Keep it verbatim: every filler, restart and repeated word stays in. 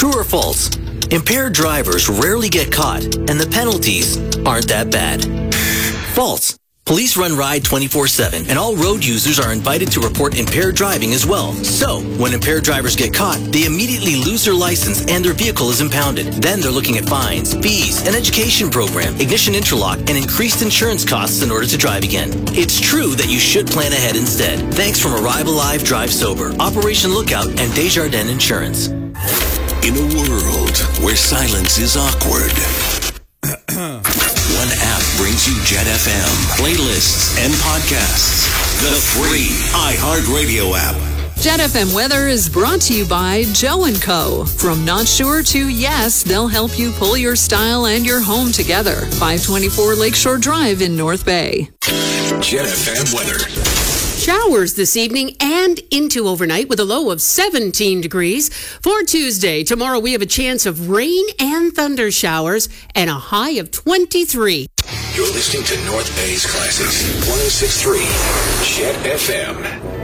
True or false? Impaired drivers rarely get caught, and the penalties aren't that bad. False. Police run Ride twenty-four seven, and all road users are invited to report impaired driving as well. So, when impaired drivers get caught, they immediately lose their license and their vehicle is impounded. Then they're looking at fines, fees, an education program, ignition interlock, and increased insurance costs in order to drive again. It's true that you should plan ahead instead. Thanks from Arrive Alive, Drive Sober, Operation Lookout, and Desjardins Insurance. In a world where silence is awkward, one app brings you Jet F M, playlists, and podcasts. The free iHeartRadio app. Jet F M weather is brought to you by Joe and Co. From not sure to yes, they'll help you pull your style and your home together. five twenty-four Lakeshore Drive in North Bay. Jet F M weather. Showers this evening and into overnight with a low of seventeen degrees. For Tuesday, tomorrow we have a chance of rain and thunder showers and a high of twenty-three. You're listening to North Bay's Classics, one oh six point three Jet F M.